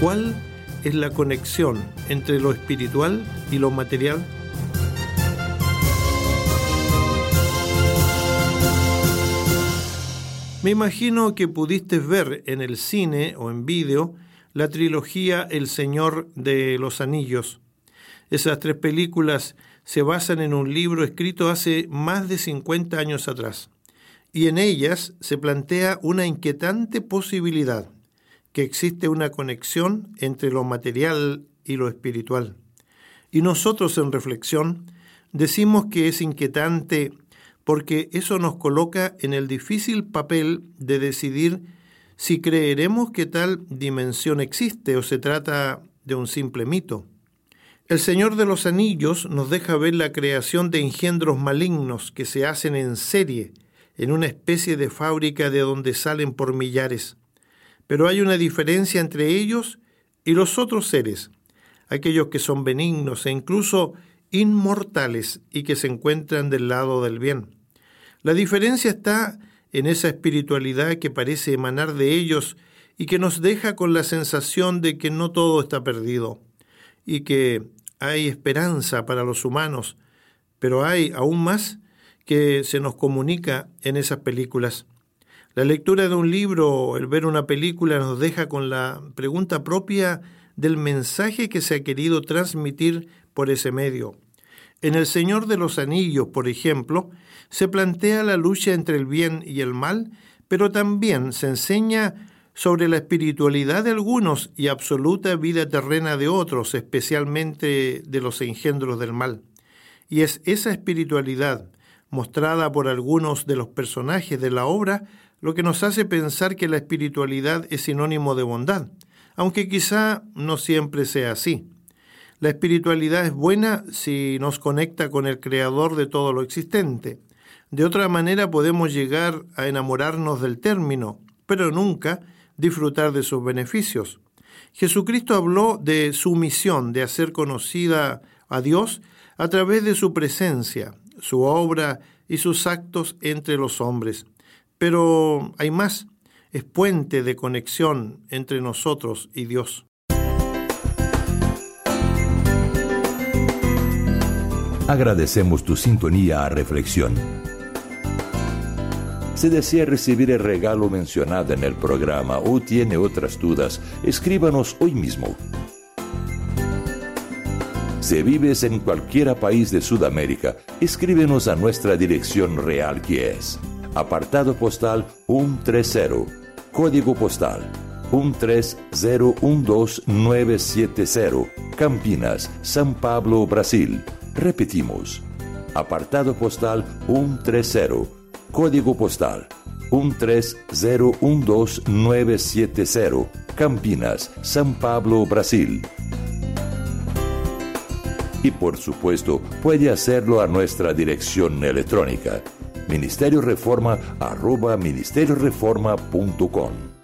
¿Cuál es la conexión entre lo espiritual y lo material? Me imagino que pudiste ver en el cine o en vídeo la trilogía El Señor de los Anillos. Esas 3 películas se basan en un libro escrito hace más de 50 años atrás, y en ellas se plantea una inquietante posibilidad, que existe una conexión entre lo material y lo espiritual. Y nosotros en Reflexión decimos que es inquietante porque eso nos coloca en el difícil papel de decidir si creeremos que tal dimensión existe o se trata de un simple mito. El Señor de los Anillos nos deja ver la creación de engendros malignos que se hacen en serie, en una especie de fábrica de donde salen por millares. Pero hay una diferencia entre ellos y los otros seres, aquellos que son benignos e incluso inmortales y que se encuentran del lado del bien. La diferencia está en esa espiritualidad que parece emanar de ellos y que nos deja con la sensación de que no todo está perdido y que hay esperanza para los humanos, pero hay aún más que se nos comunica en esas películas. La lectura de un libro o el ver una película nos deja con la pregunta propia del mensaje que se ha querido transmitir por ese medio. En El Señor de los Anillos, por ejemplo, se plantea la lucha entre el bien y el mal, pero también se enseña sobre la espiritualidad de algunos y absoluta vida terrena de otros, especialmente de los engendros del mal. Y es esa espiritualidad, mostrada por algunos de los personajes de la obra, lo que nos hace pensar que la espiritualidad es sinónimo de bondad, aunque quizá no siempre sea así. La espiritualidad es buena si nos conecta con el Creador de todo lo existente. De otra manera podemos llegar a enamorarnos del término, pero nunca disfrutar de sus beneficios. Jesucristo habló de su misión de hacer conocida a Dios a través de su presencia, su obra y sus actos entre los hombres. Pero hay más, es puente de conexión entre nosotros y Dios. Agradecemos tu sintonía a Reflexión. Si desea recibir el regalo mencionado en el programa o tiene otras dudas, escríbanos hoy mismo. Si vives en cualquier país de Sudamérica, escríbenos a nuestra dirección real, que es apartado postal 130, código postal 13012970, Campinas, São Paulo, Brasil. Repetimos, apartado postal 130, código postal 13012970, Campinas, São Paulo, Brasil. Y por supuesto, puede hacerlo a nuestra dirección electrónica, ministerioreforma@ministerioreforma.com.